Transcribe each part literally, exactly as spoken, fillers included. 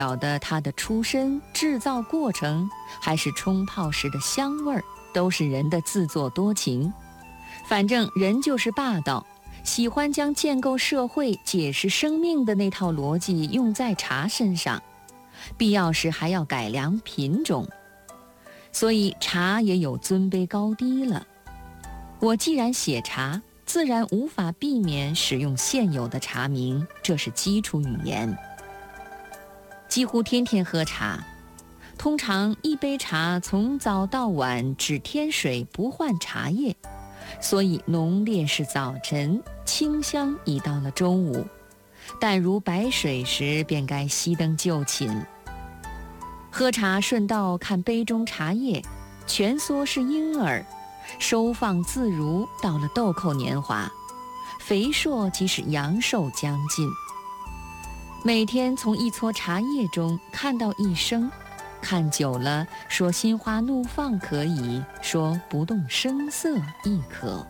晓得它的出身、制造过程，还是冲泡时的香味儿，都是人的自作多情。反正人就是霸道，喜欢将建构社会、解释生命的那套逻辑用在茶身上，必要时还要改良品种。所以茶也有尊卑高低了。我既然写茶，自然无法避免使用现有的茶名，这是基础语言。几乎天天喝茶，通常一杯茶从早到晚只添水不换茶叶，所以浓烈是早晨，清香已到了中午，但如白水时便该熄灯就寝。喝茶顺道看杯中茶叶，蜷缩是婴儿，收放自如，到了豆蔻年华，肥硕即是阳寿将近。每天从一撮茶叶中看到一生，看久了，说心花怒放可以，说不动声色亦可。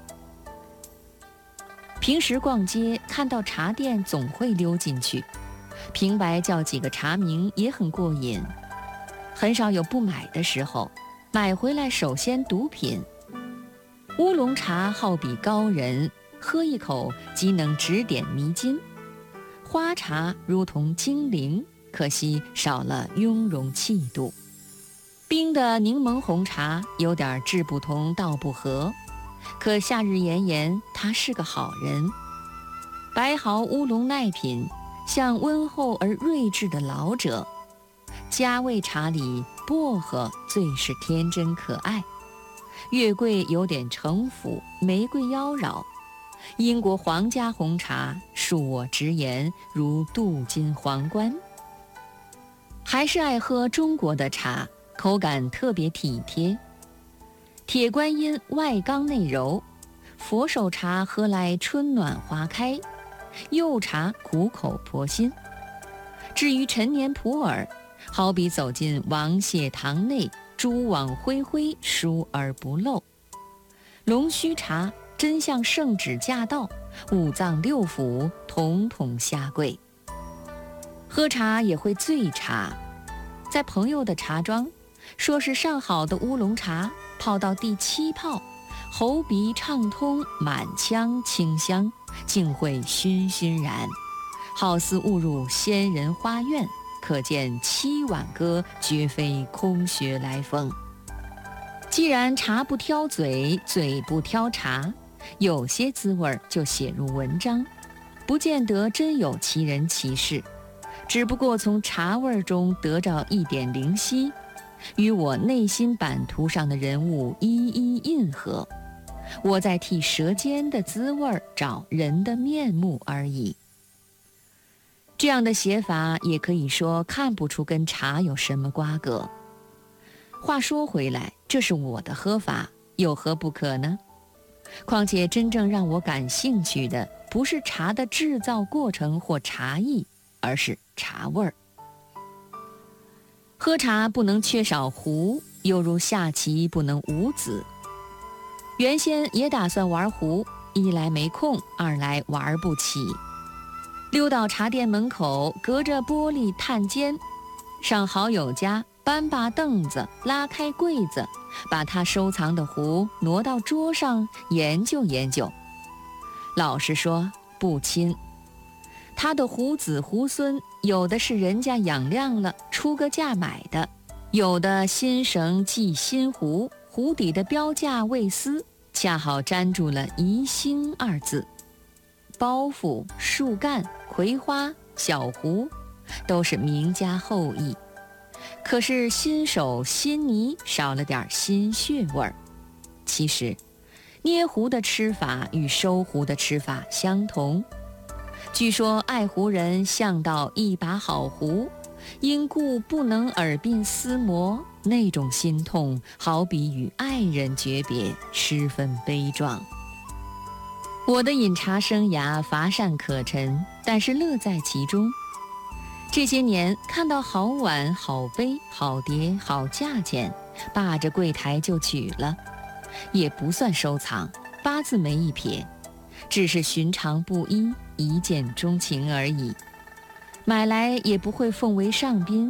平时逛街看到茶店总会溜进去，平白叫几个茶名也很过瘾，很少有不买的时候，买回来首先独品。乌龙茶好比高人，喝一口即能指点迷津。花茶如同精灵，可惜少了雍容气度。冰的柠檬红茶有点志不同道不合，可夏日炎炎，他是个好人。白毫乌龙耐品，像温厚而睿智的老者。加味茶里薄荷最是天真可爱，月桂有点城府，玫瑰妖娆。英国皇家红茶，恕我直言，如镀金皇冠。还是爱喝中国的茶，口感特别体贴。铁观音外刚内柔，佛手茶喝来春暖花开，柚茶苦口婆心。至于陈年普洱，好比走进王谢堂内，蛛网恢恢，疏而不漏。龙须茶真像圣旨驾到，五脏六腑统统下跪。喝茶也会醉茶，在朋友的茶庄，说是上好的乌龙茶，泡到第七泡，喉鼻畅通，满腔清香，竟会醺醺然，好似误入仙人花院，可见七碗歌绝非空穴来风。既然茶不挑嘴，嘴不挑茶，有些滋味就写入文章，不见得真有其人其事，只不过从茶味中得着一点灵犀，与我内心版图上的人物一一印合。我在替舌尖的滋味找人的面目而已。这样的写法也可以说看不出跟茶有什么瓜葛。话说回来，这是我的喝法，有何不可呢？况且真正让我感兴趣的，不是茶的制造过程或茶艺，而是茶味儿。喝茶不能缺少壶，犹如下棋不能无子。原先也打算玩壶，一来没空，二来玩不起。溜到茶店门口，隔着玻璃探间，上好友家，搬把凳子，拉开柜子，把他收藏的壶挪到桌上，研究研究。老实说，不亲。他的壶子壶孙，有的是人家养亮了，出个价买的，有的新绳系新壶，壶底的标价未撕，恰好粘住了宜兴二字。包袱、树干、葵花、小壶，都是名家后意。可是新手新泥少了点新血味儿。其实捏壶的吃法与收壶的吃法相同。据说爱壶人向到一把好壶，因故不能耳鬓厮磨，那种心痛好比与爱人诀别，十分悲壮。我的饮茶生涯乏善可陈，但是乐在其中。这些年看到好碗、好杯、好碟、好价钱，霸着柜台就取了，也不算收藏，八字没一撇，只是寻常不一，一见钟情而已。 买来也不会奉为上宾。